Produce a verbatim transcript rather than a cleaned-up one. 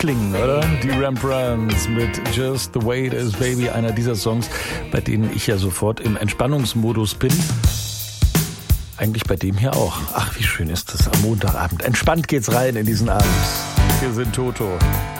klingen, oder? Die Rembrandts mit Just the Way It Is, Baby. Einer dieser Songs, bei denen ich ja sofort im Entspannungsmodus bin. Eigentlich bei dem hier auch. Ach, wie schön ist das am Montagabend. Entspannt geht's rein in diesen Abend. Hier sind Toto.